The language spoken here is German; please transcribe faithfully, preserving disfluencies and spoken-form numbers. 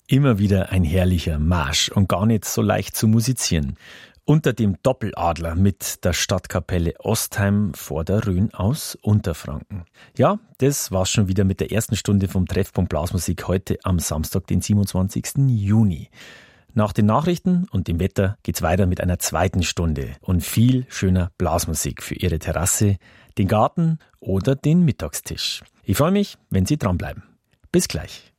Immer wieder ein herrlicher Marsch und gar nicht so leicht zu musizieren. Unter dem Doppeladler mit der Stadtkapelle Ostheim vor der Rhön aus Unterfranken. Ja, das war's schon wieder mit der ersten Stunde vom Treffpunkt Blasmusik heute am Samstag, den siebenundzwanzigsten Juni. Nach den Nachrichten und dem Wetter geht's weiter mit einer zweiten Stunde und viel schöner Blasmusik für Ihre Terrasse, den Garten oder den Mittagstisch. Ich freue mich, wenn Sie dranbleiben. Bis gleich.